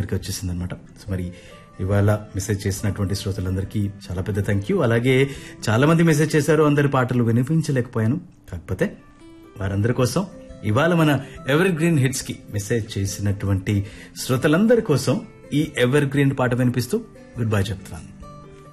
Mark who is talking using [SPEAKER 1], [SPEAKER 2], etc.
[SPEAKER 1] దగ్గరికి వచ్చేసింది అనమాట. సో మరి ఇవాళ మెసేజ్ చేసినటువంటి శ్రోతలందరికీ చాలా పెద్ద థ్యాంక్ యూ. అలాగే చాలా మంది మెసేజ్ చేశారు, అందరి పాటలు వినిపించలేకపోయాను. కాకపోతే వారందరి కోసం ఇవాళ మన ఎవర్ గ్రీన్ హిట్స్ కి మెసేజ్ చేసినటువంటి శ్రోతలందరి కోసం ఈ ఎవర్ గ్రీన్ పాట వినిపిస్తూ గుడ్ బై చెప్తున్నాను.